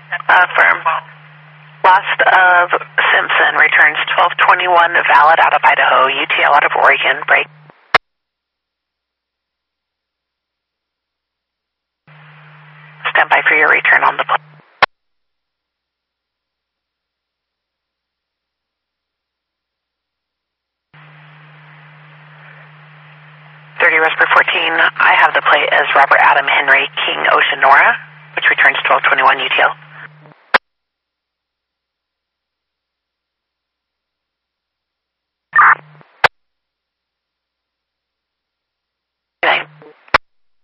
Affirm. Lost of Simpson returns 1221 valid out of Idaho, UTL out of Oregon, break. Stand by for your return on the plane. 30 Westbrook 14, I have the plate as Robert Adam Henry King Ocean Nora, which returns 1221 UTL.